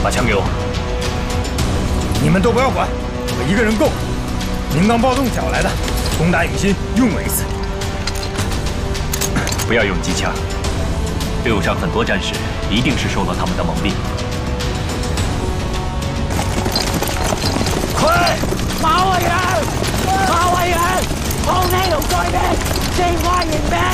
把枪给我！ 你们都不要管，我一个人够。您刚暴动挑来的，攻打影心，用我一次。 不要用机枪，队伍上很多战士一定是受到他们的蒙蔽。 快！ 馬慧陽，馬慧陽，好呢度再兵，正快迎兵。